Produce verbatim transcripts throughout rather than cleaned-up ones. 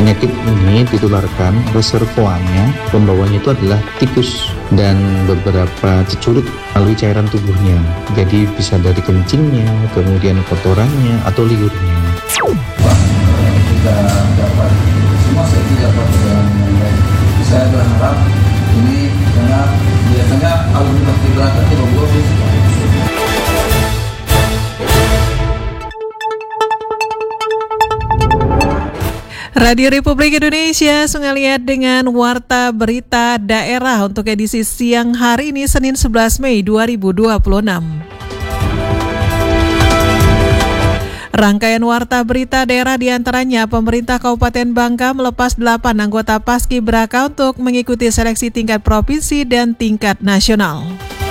Penyakit ini ditularkan, reservoirnya, pembawanya itu adalah tikus dan beberapa cecurut melalui cairan tubuhnya. Jadi bisa dari kencingnya, kemudian kotorannya, atau liurnya. Kita dapat semua saya tidak dapat dengan baik. Saya berharap ini karena biasanya alumni paski beraka itu bagus. Radio Republik Indonesia, Sungai Liat dengan Warta Berita Daerah untuk edisi siang hari ini Senin sebelas Mei dua ribu dua puluh enam. Rangkaian Warta Berita Daerah diantaranya pemerintah Kabupaten Bangka melepas delapan anggota Paskibraka untuk mengikuti seleksi tingkat provinsi dan tingkat nasional.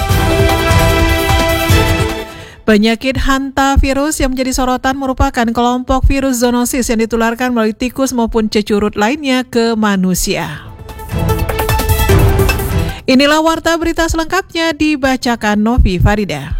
Penyakit hantavirus yang menjadi sorotan merupakan kelompok virus zoonosis yang ditularkan melalui tikus maupun cecurut lainnya ke manusia. Inilah Warta Berita selengkapnya dibacakan Novi Farida.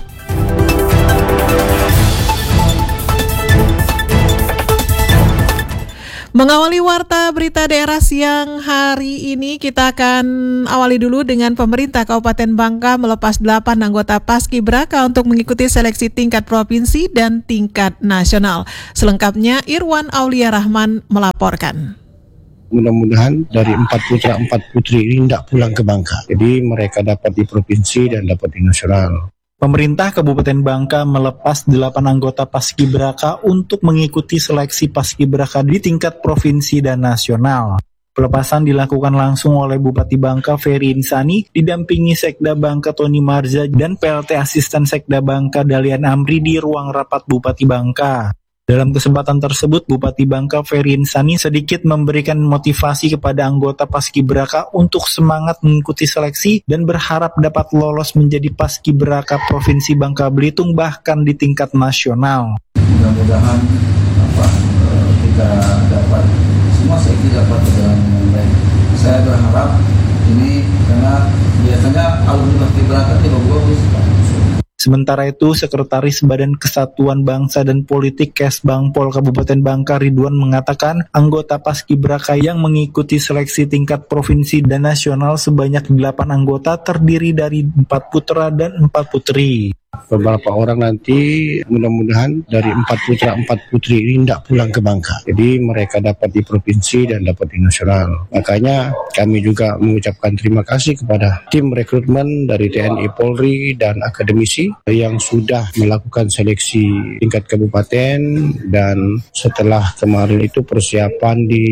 Mengawali Warta Berita Daerah siang hari ini, kita akan awali dulu dengan pemerintah Kabupaten Bangka melepas delapan anggota Paskibraka untuk mengikuti seleksi tingkat provinsi dan tingkat nasional. Selengkapnya Irwan Aulia Rahman melaporkan. Mudah-mudahan dari empat putra empat putri ini tidak pulang ke Bangka. Jadi mereka dapat di provinsi dan dapat di nasional. Pemerintah Kabupaten Bangka melepas delapan anggota Paskibraka untuk mengikuti seleksi Paskibraka di tingkat provinsi dan nasional. Pelepasan dilakukan langsung oleh Bupati Bangka Ferry Insani, didampingi Sekda Bangka Tony Marza dan P L T Asisten Sekda Bangka Dalian Amri di ruang rapat Bupati Bangka. Dalam kesempatan tersebut, Bupati Bangka Ferry Insani sedikit memberikan motivasi kepada anggota Paskibraka untuk semangat mengikuti seleksi dan berharap dapat lolos menjadi Paskibraka Provinsi Bangka Belitung bahkan di tingkat nasional. Mudah-mudahan apa, kita dapat semua saya tidak dapat dengan baik. Saya berharap ini karena biasanya alumni Paskibraka itu bagus. Sementara itu, Sekretaris Badan Kesatuan Bangsa dan Politik Kesbangpol Kabupaten Bangka Ridwan mengatakan anggota Paskibraka yang mengikuti seleksi tingkat provinsi dan nasional sebanyak delapan anggota terdiri dari empat putra dan empat putri. Beberapa orang nanti mudah-mudahan dari empat putra empat putri ini tidak pulang ke Bangka. Jadi mereka dapat di provinsi dan dapat di nasional. Makanya kami juga mengucapkan terima kasih kepada tim rekrutmen dari T N I Polri dan akademisi yang sudah melakukan seleksi tingkat kabupaten, dan setelah kemarin itu persiapan di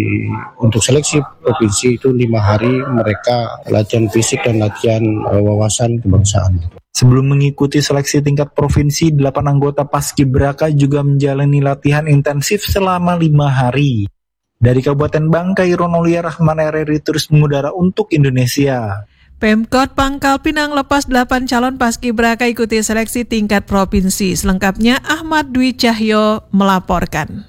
untuk seleksi provinsi itu lima hari mereka latihan fisik dan latihan uh, wawasan kebangsaan. Sebelum mengikuti seleksi tingkat provinsi, delapan anggota Paskibraka juga menjalani latihan intensif selama lima hari. Dari Kabupaten Bangka, Irwan Aulia Rahman, R R I terus mengudara untuk Indonesia. Pemkot Pangkal Pinang lepas delapan calon Paskibraka ikuti seleksi tingkat provinsi. Selengkapnya Ahmad Dwi Cahyo melaporkan.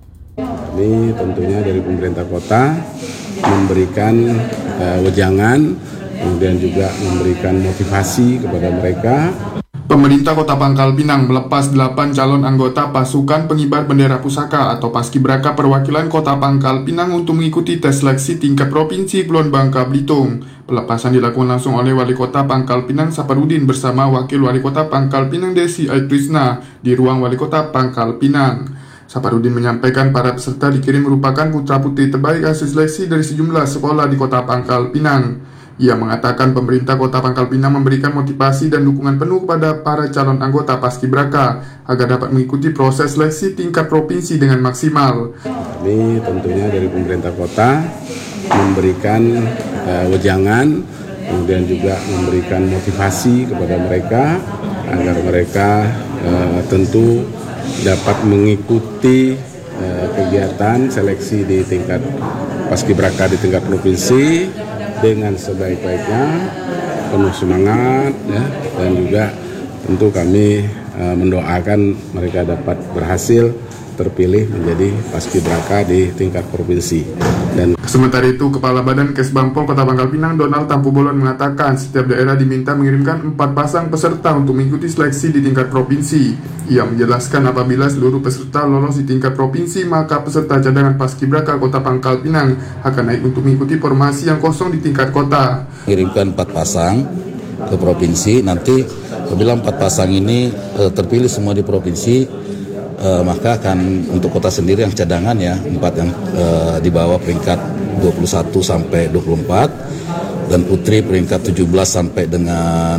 Ini tentunya dari pemerintah kota memberikan uh, wejangan, kemudian juga memberikan motivasi kepada mereka. Pemerintah Kota Pangkal Pinang melepas delapan calon anggota pasukan pengibar bendera pusaka atau Paskibraka perwakilan Kota Pangkal Pinang untuk mengikuti tes seleksi tingkat provinsi Kulon Bangka Belitung. Pelepasan dilakukan langsung oleh Wali Kota Pangkal Pinang Saparudin bersama Wakil Wali Kota Pangkal Pinang Desi Aitrisna di ruang Wali Kota Pangkal Pinang. Saparudin menyampaikan para peserta dikirim merupakan putra-putri terbaik hasil seleksi dari sejumlah sekolah di Kota Pangkal Pinang. Ia mengatakan pemerintah Kota Pangkal Pinang memberikan motivasi dan dukungan penuh kepada para calon anggota Paskibraka agar dapat mengikuti proses seleksi tingkat provinsi dengan maksimal. Ini tentunya dari pemerintah kota memberikan uh, wejangan, kemudian juga memberikan motivasi kepada mereka agar mereka uh, tentu dapat mengikuti uh, kegiatan seleksi di tingkat Paskibraka di tingkat provinsi dengan sebaik-baiknya, penuh semangat, ya, dan juga tentu kami uh, mendoakan mereka dapat berhasil terpilih menjadi Paskibraka di tingkat provinsi. Dan Sementara itu, Kepala Badan Kesbangpol Kota Pangkal Pinang Donald Tampubolon mengatakan setiap daerah diminta mengirimkan empat pasang peserta untuk mengikuti seleksi di tingkat provinsi. Ia menjelaskan apabila seluruh peserta lolos di tingkat provinsi, maka peserta cadangan Paskibraka Kota Pangkal Pinang akan naik untuk mengikuti formasi yang kosong di tingkat kota. Mengirimkan empat pasang ke provinsi, nanti apabila empat pasang ini e, terpilih semua di provinsi, e, maka akan untuk kota sendiri yang cadangan ya, empat yang e, di bawah peringkat dua puluh satu sampai dua puluh empat dan putri peringkat tujuh belas sampai dengan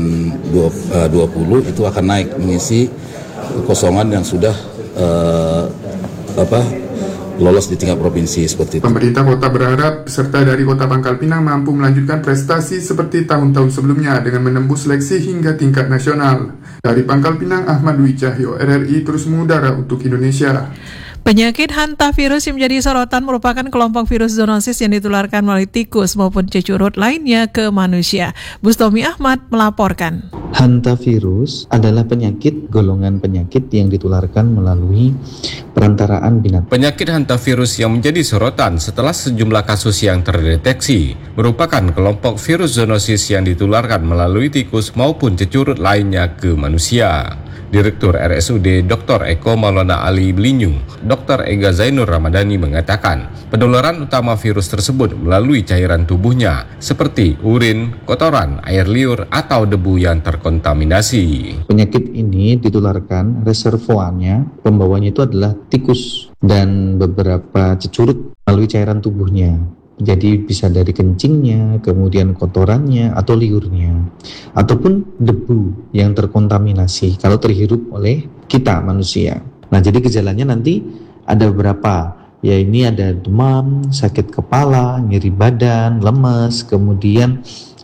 dua puluh itu akan naik mengisi kekosongan yang sudah e, apa lolos di tingkat provinsi seperti itu. Pemerintah kota berharap peserta dari Kota Pangkal Pinang mampu melanjutkan prestasi seperti tahun-tahun sebelumnya dengan menembus seleksi hingga tingkat nasional. Dari Pangkal Pinang, Ahmad Dwi Cahyo, R R I terus mengudara untuk Indonesia. Penyakit hantavirus yang menjadi sorotan merupakan kelompok virus zoonosis yang ditularkan melalui tikus maupun cecurut lainnya ke manusia. Bustomi Ahmad melaporkan. Hantavirus adalah penyakit golongan penyakit yang ditularkan melalui perantaraan binatang. Penyakit hantavirus yang menjadi sorotan setelah sejumlah kasus yang terdeteksi merupakan kelompok virus zoonosis yang ditularkan melalui tikus maupun cecurut lainnya ke manusia. Direktur R S U D Doktor Eko Maulana Ali Blinyu, Doktor Ega Zainur Ramadhani mengatakan, penularan utama virus tersebut melalui cairan tubuhnya seperti urin, kotoran, air liur atau debu yang terkontaminasi. Penyakit ini ditularkan reservoirnya, pembawanya itu adalah tikus dan beberapa cecurut melalui cairan tubuhnya. Jadi bisa dari kencingnya, kemudian kotorannya atau liurnya, ataupun debu yang terkontaminasi kalau terhirup oleh kita manusia. Nah, jadi gejalanya nanti ada beberapa, ya ini ada demam, sakit kepala, nyeri badan, lemes, kemudian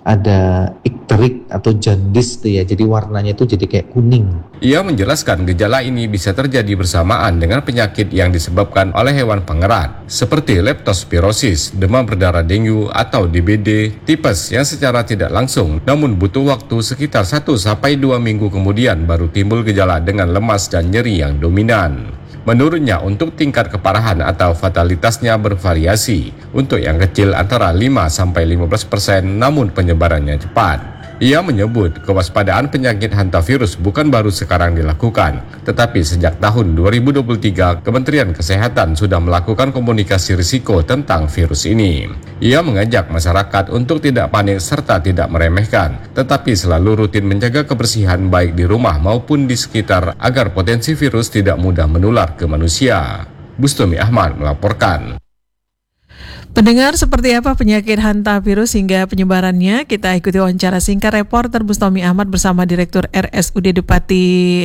ada ikterik atau jandis tuh ya, jadi warnanya itu jadi kayak kuning. Ia menjelaskan gejala ini bisa terjadi bersamaan dengan penyakit yang disebabkan oleh hewan pengerat seperti leptospirosis, demam berdarah dengue atau D B D, tipes yang secara tidak langsung namun butuh waktu sekitar satu sampai dua minggu kemudian baru timbul gejala dengan lemas dan nyeri yang dominan. Menurutnya, untuk tingkat keparahan atau fatalitasnya bervariasi. Untuk yang kecil antara lima sampai lima belas persen, namun penyebarannya cepat. Ia menyebut kewaspadaan penyakit hantavirus bukan baru sekarang dilakukan, tetapi sejak tahun dua ribu dua puluh tiga Kementerian Kesehatan sudah melakukan komunikasi risiko tentang virus ini. Ia mengajak masyarakat untuk tidak panik serta tidak meremehkan, tetapi selalu rutin menjaga kebersihan baik di rumah maupun di sekitar agar potensi virus tidak mudah menular ke manusia. Bustomi Ahmad melaporkan. Pendengar, seperti apa penyakit hantavirus hingga penyebarannya? Kita ikuti wawancara singkat reporter Bustomi Ahmad bersama Direktur R S U D Depati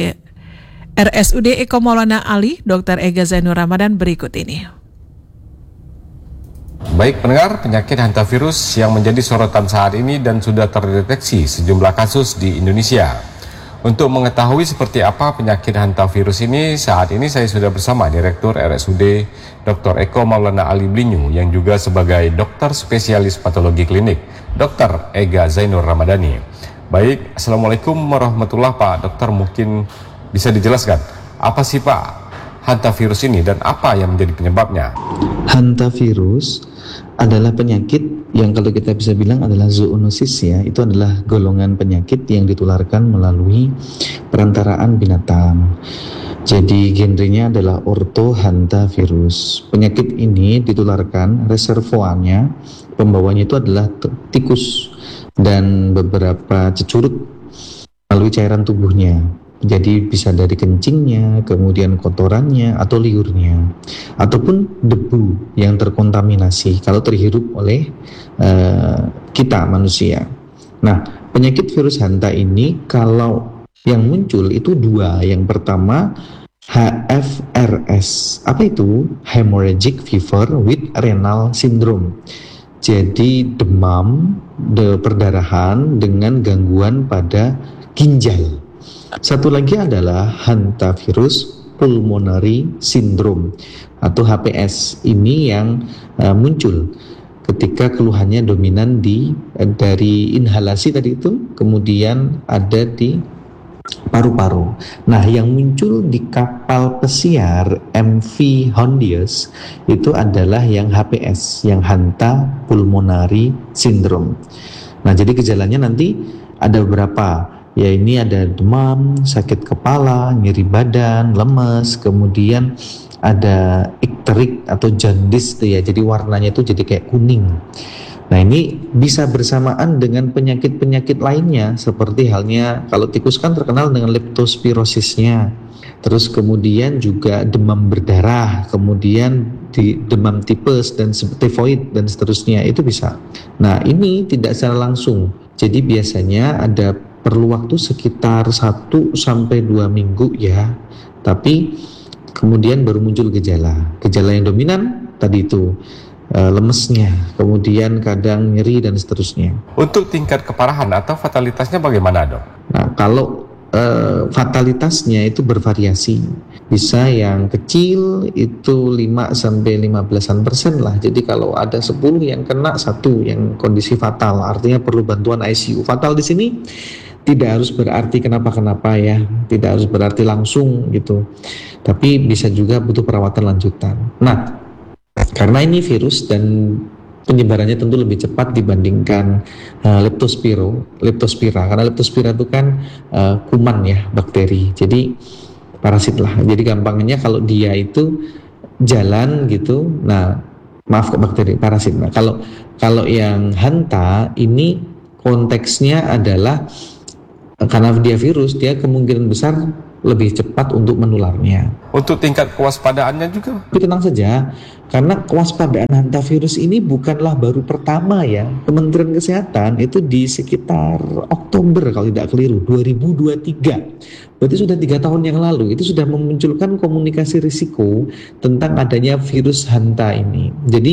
R S U D Eko Maulana Ali, Doktor Ega Zainur Ramadan berikut ini. Baik pendengar, penyakit hantavirus yang menjadi sorotan saat ini dan sudah terdeteksi sejumlah kasus di Indonesia. Untuk mengetahui seperti apa penyakit hantavirus ini, saat ini saya sudah bersama Direktur R S U D Doktor Eko Maulana Ali Blinyu yang juga sebagai dokter spesialis patologi klinik, Dokter Ega Zainur Ramadhani. Baik, Assalamualaikum warahmatullahi wabarakatuh. Pak Dokter, mungkin bisa dijelaskan apa sih Pak hantavirus ini dan apa yang menjadi penyebabnya? Hantavirus adalah penyakit yang kalau kita bisa bilang adalah zoonosis ya, itu adalah golongan penyakit yang ditularkan melalui perantaraan binatang. Jadi genrenya adalah orthohantavirus. Penyakit ini ditularkan reservoirnya, pembawanya itu adalah tikus dan beberapa cecurut melalui cairan tubuhnya. Jadi bisa dari kencingnya, kemudian kotorannya atau liurnya, ataupun debu yang terkontaminasi kalau terhirup oleh uh, kita manusia. Nah, penyakit virus hanta ini kalau yang muncul itu dua. Yang pertama H F R S. Apa itu? Hemorrhagic fever with renal syndrome. Jadi demam, de perdarahan dengan gangguan pada ginjal. Satu lagi adalah hantavirus pulmonary syndrome atau H P S. Ini yang uh, muncul ketika keluhannya dominan di uh, dari inhalasi tadi itu, kemudian ada di paru-paru. Nah, yang muncul di kapal pesiar M V Hondius itu adalah yang H P S, yang Hanta Pulmonary Syndrome. Nah, jadi gejalanya nanti ada beberapa. Ya, ini ada demam, sakit kepala, nyeri badan, lemes, kemudian ada ikterik atau jaundice tuh ya. Jadi warnanya itu jadi kayak kuning. Nah, ini bisa bersamaan dengan penyakit-penyakit lainnya, seperti halnya kalau tikus kan terkenal dengan leptospirosisnya. Terus kemudian juga demam berdarah, kemudian di demam tipes dan tifoid dan seterusnya, itu bisa. Nah, ini tidak secara langsung. Jadi biasanya ada perlu waktu sekitar satu sampai dua minggu ya. Tapi kemudian baru muncul gejala. Gejala yang dominan tadi itu Uh, lemesnya, kemudian kadang nyeri dan seterusnya. Untuk tingkat keparahan atau fatalitasnya bagaimana, Dok? Nah, kalau uh, fatalitasnya itu bervariasi. Bisa yang kecil itu lima sampai lima belasan persen lah. Jadi kalau ada sepuluh yang kena, satu yang kondisi fatal, artinya perlu bantuan I C U. Fatal di sini tidak harus berarti kenapa-kenapa ya, tidak harus berarti langsung gitu. Tapi bisa juga butuh perawatan lanjutan. Nah, karena ini virus dan penyebarannya tentu lebih cepat dibandingkan uh, leptospiro, leptospira. Karena leptospira itu kan uh, kuman ya, bakteri. Jadi parasit lah. Jadi gampangnya kalau dia itu jalan gitu, nah maaf kok bakteri, parasit. Nah, kalau kalau yang Hanta ini konteksnya adalah uh, karena dia virus, dia kemungkinan besar lebih cepat untuk menularnya. Untuk tingkat kewaspadaannya juga? Tapi tenang saja, karena kewaspadaan hantavirus ini bukanlah baru pertama ya. Kementerian Kesehatan itu di sekitar Oktober kalau tidak keliru, dua ribu dua puluh tiga. Berarti sudah tiga tahun yang lalu, itu sudah memunculkan komunikasi risiko tentang adanya virus Hanta ini. Jadi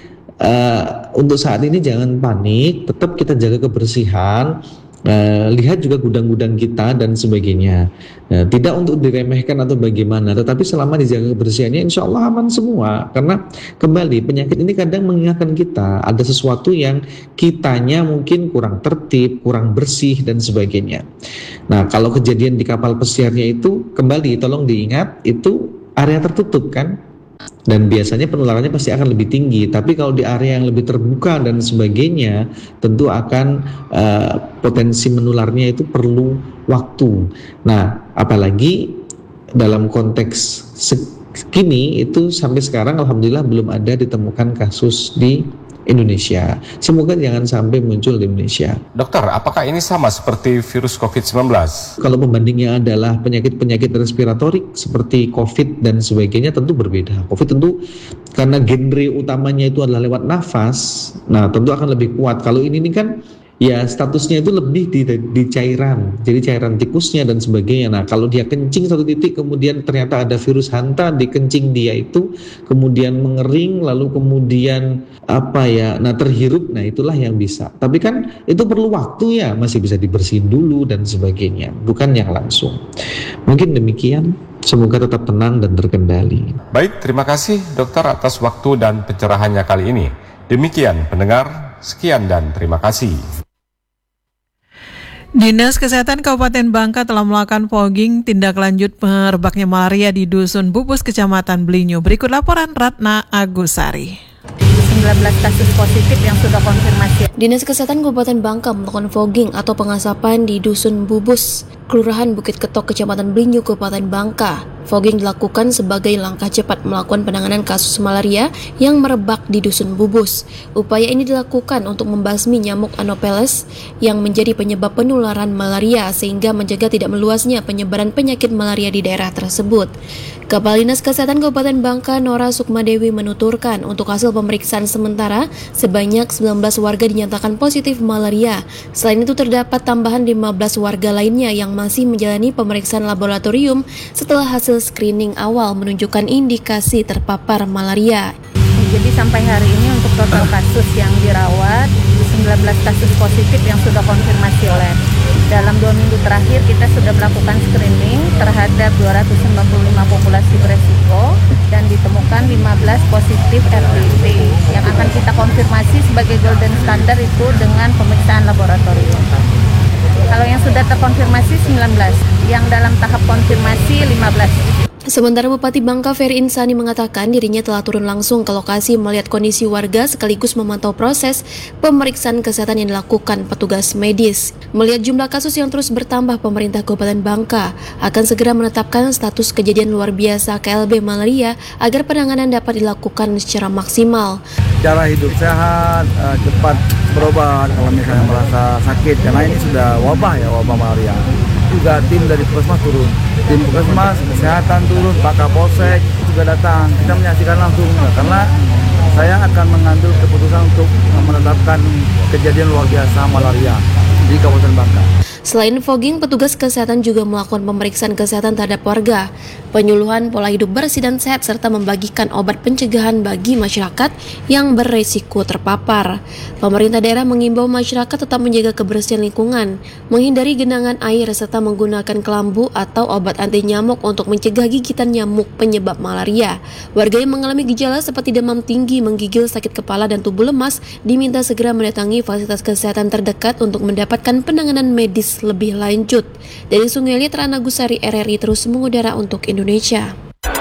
uh, untuk saat ini jangan panik, tetap kita jaga kebersihan. Uh, lihat juga gudang-gudang kita dan sebagainya. Uh, tidak untuk diremehkan atau bagaimana, tetapi selama dijaga kebersihannya insya Allah aman semua. Karena kembali penyakit ini kadang mengingatkan kita ada sesuatu yang kitanya mungkin kurang tertib, kurang bersih dan sebagainya. Nah, kalau kejadian di kapal pesiarnya itu kembali tolong diingat itu area tertutup kan, dan biasanya penularannya pasti akan lebih tinggi. Tapi kalau di area yang lebih terbuka dan sebagainya, tentu akan uh, potensi menularnya itu perlu waktu. Nah, apalagi dalam konteks segini itu sampai sekarang alhamdulillah belum ada ditemukan kasus di Indonesia. Semoga jangan sampai muncul di Indonesia. Dokter, apakah ini sama seperti virus covid sembilan belas? Kalau pembandingnya adalah penyakit-penyakit respiratorik seperti COVID dan sebagainya tentu berbeda. COVID tentu karena genre utamanya itu adalah lewat nafas, nah tentu akan lebih kuat. Kalau ini, ini kan ya statusnya itu lebih di, di cairan, jadi cairan tikusnya dan sebagainya. Nah, kalau dia kencing satu titik kemudian ternyata ada virus Hanta di kencing dia itu, kemudian mengering lalu kemudian apa ya, nah terhirup, nah itulah yang bisa. Tapi kan itu perlu waktu ya, masih bisa dibersihin dulu dan sebagainya, bukan yang langsung. Mungkin demikian, semoga tetap tenang dan terkendali. Baik, terima kasih dokter atas waktu dan pencerahannya kali ini. Demikian pendengar, sekian dan terima kasih. Dinas Kesehatan Kabupaten Bangka telah melakukan fogging tindak lanjut merebaknya malaria di Dusun Bubus, Kecamatan Blinyu. Berikut laporan Ratna Agusari. sembilan belas kasus positif yang sudah konfirmasi. Dinas Kesehatan Kabupaten Bangka melakukan fogging atau pengasapan di Dusun Bubus, Kelurahan Bukit Ketok, Kecamatan Blinyu, Kabupaten Bangka. Fogging dilakukan sebagai langkah cepat melakukan penanganan kasus malaria yang merebak di Dusun Bubus. Upaya ini dilakukan untuk membasmi nyamuk Anopheles yang menjadi penyebab penularan malaria sehingga menjaga tidak meluasnya penyebaran penyakit malaria di daerah tersebut. Kepala Dinas Kesehatan Kabupaten Bangka, Nora Sukmadewi, menuturkan untuk hasil pemeriksaan sementara sebanyak sembilan belas warga dinyatakan positif malaria. Selain itu terdapat tambahan lima belas warga lainnya yang masih menjalani pemeriksaan laboratorium setelah hasil screening awal menunjukkan indikasi terpapar malaria. Jadi sampai hari ini untuk total kasus yang dirawat sembilan belas kasus positif yang sudah konfirmasi lab. Dalam dua minggu terakhir kita sudah melakukan screening terhadap dua ratus sembilan puluh lima populasi beresiko dan ditemukan lima belas positif R D P yang akan kita konfirmasi sebagai golden standard itu dengan pemeriksaan laboratorium. Kalau yang sudah terkonfirmasi sembilan belas, yang dalam tahap konfirmasi lima belas. Sementara Bupati Bangka Ferry Insani mengatakan dirinya telah turun langsung ke lokasi melihat kondisi warga sekaligus memantau proses pemeriksaan kesehatan yang dilakukan petugas medis. Melihat jumlah kasus yang terus bertambah, pemerintah Kabupaten Bangka akan segera menetapkan status kejadian luar biasa K L B malaria agar penanganan dapat dilakukan secara maksimal. Cara hidup sehat, cepat berobat kalau misalnya merasa sakit, karena ini sudah wabah ya, wabah malaria. Juga tim dari Puskesmas turun, tim Puskesmas, kesehatan turun, Pak Kapolsek juga datang. Kita menyaksikan langsung, karena saya akan mengambil keputusan untuk menetapkan kejadian luar biasa malaria di Kabupaten Bangka. Selain fogging, petugas kesehatan juga melakukan pemeriksaan kesehatan terhadap warga, penyuluhan pola hidup bersih dan sehat, serta membagikan obat pencegahan bagi masyarakat yang beresiko terpapar. Pemerintah daerah mengimbau masyarakat tetap menjaga kebersihan lingkungan, menghindari genangan air, serta menggunakan kelambu atau obat anti nyamuk untuk mencegah gigitan nyamuk penyebab malaria. Warga yang mengalami gejala seperti demam tinggi, menggigil, sakit kepala, dan tubuh lemas diminta segera mendatangi fasilitas kesehatan terdekat untuk mendapatkan penanganan medis lebih lanjut. Dari Sungai Liat, Rana Gusari, R R I terus mengudara untuk Indonesia.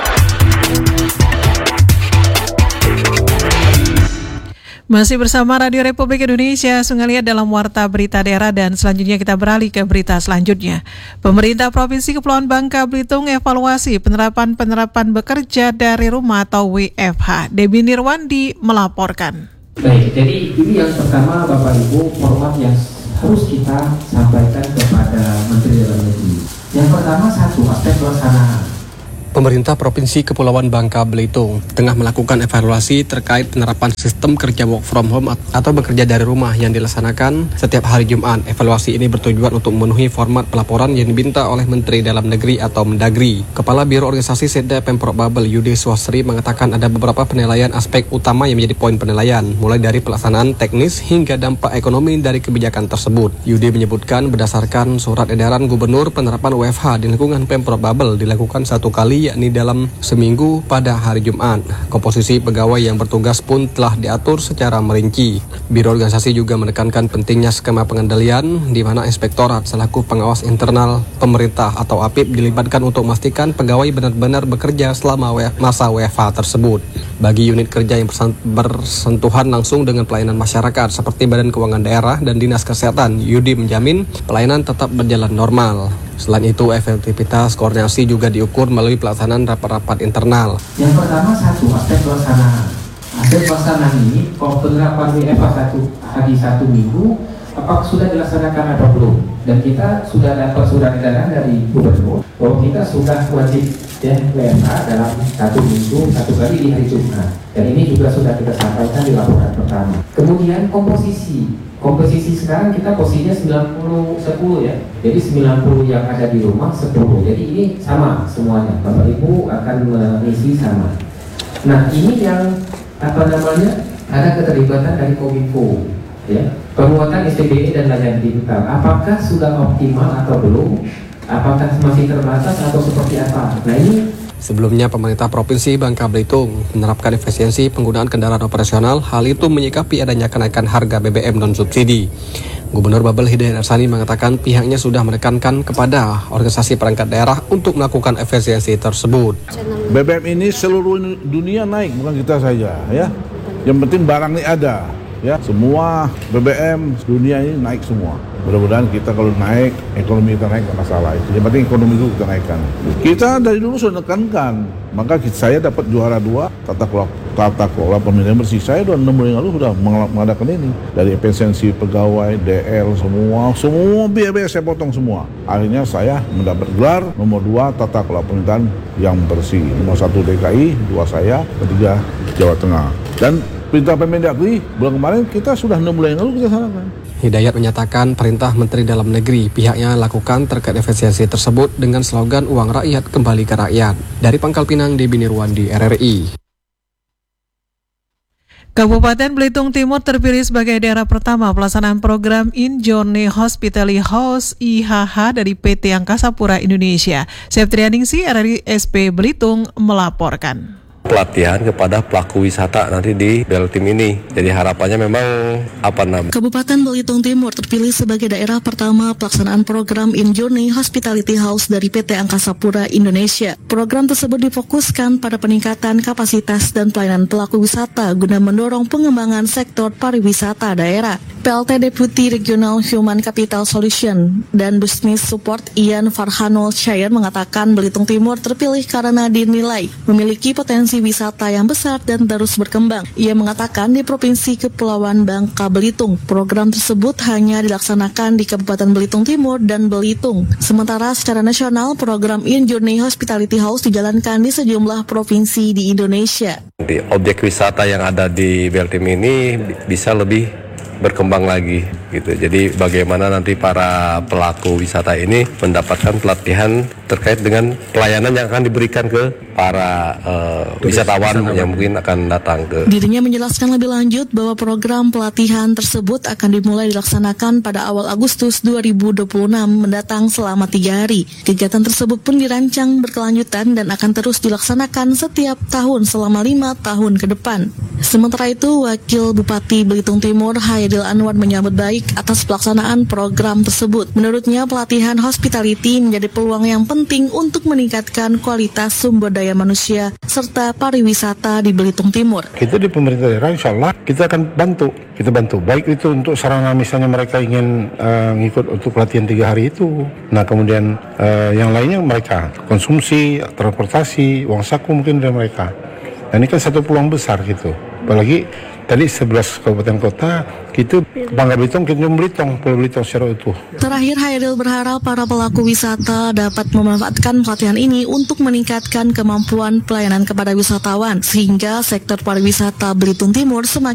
Masih bersama Radio Republik Indonesia, Sungai Liat dalam Warta Berita Daerah, dan selanjutnya kita beralih ke berita selanjutnya. Pemerintah Provinsi Kepulauan Bangka Belitung evaluasi penerapan-penerapan bekerja dari rumah atau W F H. Debbie Nirwandi melaporkan. Baik, jadi ini yang pertama Bapak Ibu, format yang harus kita sampaikan kepada Menteri Dalam Negeri. Yang pertama, satu aspek pelaksanaan. Pemerintah Provinsi Kepulauan Bangka Belitung tengah melakukan evaluasi terkait penerapan sistem kerja work from home atau bekerja dari rumah yang dilaksanakan setiap hari Jumat. Evaluasi ini bertujuan untuk memenuhi format pelaporan yang diminta oleh Menteri Dalam Negeri atau Mendagri. Kepala Biro Organisasi Setda Pemprov Babel Yudi Swasri mengatakan ada beberapa penilaian aspek utama yang menjadi poin penilaian, mulai dari pelaksanaan teknis hingga dampak ekonomi dari kebijakan tersebut. Yudi menyebutkan berdasarkan surat edaran Gubernur, penerapan W F H di lingkungan Pemprov Babel dilakukan satu kali, yakni dalam seminggu pada hari Jumat. Komposisi pegawai yang bertugas pun telah diatur secara merinci. Biro Organisasi juga menekankan pentingnya skema pengendalian di mana inspektorat selaku pengawas internal pemerintah atau A P I P dilibatkan untuk memastikan pegawai benar-benar bekerja selama masa W F H tersebut. Bagi unit kerja yang bersentuhan langsung dengan pelayanan masyarakat seperti Badan Keuangan Daerah dan Dinas Kesehatan, Yudi menjamin pelayanan tetap berjalan normal. Selain itu, efektivitas koordinasi juga diukur melalui pelaksanaan rapat-rapat internal. Yang pertama, satu aspek pelaksanaan. Aspek pelaksanaan ini, kalau penerapan W F H satu hari satu minggu, apakah sudah dilaksanakan atau belum? Dan kita sudah dapat surat edaran dari Gubernur bahwa kita sudah wajib ya W F H dalam satu minggu satu kali di hari Jumat. Dan ini juga sudah kita sampaikan di laporan pertama. Kemudian komposisi. Komposisi sekarang kita posisinya sembilan puluh sepuluh ya. Jadi sembilan puluh yang ada di rumah, sepuluh. Jadi ini sama semuanya. Bapak Ibu akan mengisi sama. Nah, ini yang apa namanya? Ada keterlibatan dari Kominfo ya. Penguatan S T B E dan layanan digital. Apakah sudah optimal atau belum? Apakah masih terbatas atau seperti apa? Nah, ini Sebelumnya, pemerintah Provinsi Bangka Belitung menerapkan efisiensi penggunaan kendaraan operasional. Hal itu menyikapi adanya kenaikan harga B B M non-subsidi. Gubernur Babel Hidayat Arsani mengatakan pihaknya sudah menekankan kepada organisasi perangkat daerah untuk melakukan efisiensi tersebut. B B M ini seluruh dunia naik, bukan kita saja ya. Yang penting barang ini ada. Ya, semua B B M dunia ini naik semua. Mudah-mudahan kita kalau naik, ekonomi kita naik, nggak masalah. Yang penting ekonomi dulu kita naikkan. Kita dari dulu sudah menekankan, maka saya dapat juara dua tata kelola, tata kelola pemilihan bersih. Saya sudah enam bulan yang lalu sudah mengadakan ini. Dari efisiensi pegawai, D L, semua, semua biaya-biaya saya potong semua. Akhirnya saya mendapat gelar nomor dua tata kelola pemerintahan yang bersih. Nomor satu D K I, dua saya, ketiga Jawa Tengah. Dan perintah Pemendagri bulan kemarin kita sudah enam bulan yang lalu kita sanakan. Hidayat menyatakan perintah Menteri Dalam Negeri pihaknya lakukan terkait efisiensi tersebut dengan slogan uang rakyat kembali ke rakyat. Dari Pangkal Pinang, Debbie Nirwandi, R R I. Kabupaten Belitung Timur terpilih sebagai daerah pertama pelaksanaan program In Journey Hospitality House I H H dari P T Angkasa Pura Indonesia. Septrianingsi, R R I S P Belitung melaporkan. pelatihan kepada pelaku wisata nanti di Beltim ini. Jadi harapannya memang apa namanya? Kabupaten Belitung Timur terpilih sebagai daerah pertama pelaksanaan program In Journey Hospitality House dari P T Angkasa Pura Indonesia. Program tersebut difokuskan pada peningkatan kapasitas dan pelayanan pelaku wisata guna mendorong pengembangan sektor pariwisata daerah. P L T Deputi Regional Human Capital Solution dan Business Support Ian Farhanul Chair mengatakan Belitung Timur terpilih karena dinilai memiliki potensi wisata yang besar dan terus berkembang. Ia mengatakan di Provinsi Kepulauan Bangka Belitung, program tersebut hanya dilaksanakan di Kabupaten Belitung Timur dan Belitung. Sementara secara nasional, program In Journey Hospitality House dijalankan di sejumlah provinsi di Indonesia. Di objek wisata yang ada di Beltim ini bisa lebih berkembang lagi gitu. Jadi bagaimana nanti para pelaku wisata ini mendapatkan pelatihan terkait dengan pelayanan yang akan diberikan ke para uh, wisatawan, wisatawan yang mungkin akan datang ke. Dirinya menjelaskan lebih lanjut bahwa program pelatihan tersebut akan dimulai dilaksanakan pada awal Agustus dua ribu dua puluh enam mendatang selama tiga hari. Kegiatan tersebut pun dirancang berkelanjutan dan akan terus dilaksanakan setiap tahun selama lima tahun ke depan. Sementara itu, Wakil Bupati Belitung Timur Haidil Anwar menyambut baik atas pelaksanaan program tersebut. Menurutnya, pelatihan hospitality menjadi peluang yang penting untuk meningkatkan kualitas sumber daya manusia serta pariwisata di Belitung Timur. Kita di pemerintah daerah insya Allah kita akan bantu. Kita bantu. Baik itu untuk sarana misalnya mereka ingin uh, ngikut untuk pelatihan tiga hari itu. Nah kemudian uh, yang lainnya mereka konsumsi, transportasi, uang saku mungkin dari mereka. Nah ini kan satu peluang besar gitu. Apalagi tadi sebelas kabupaten kota, kita Bangka Belitung, kita Belitung, Pulau Belitung secara utuh. Terakhir, Hairil berharap para pelaku wisata dapat memanfaatkan pelatihan ini untuk meningkatkan kemampuan pelayanan kepada wisatawan, sehingga sektor pariwisata Belitung Timur semakin